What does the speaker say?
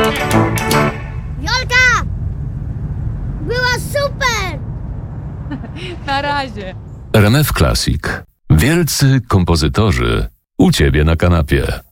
Jolka! Była super! Na razie. RMF Classic. Wielcy kompozytorzy u Ciebie na kanapie.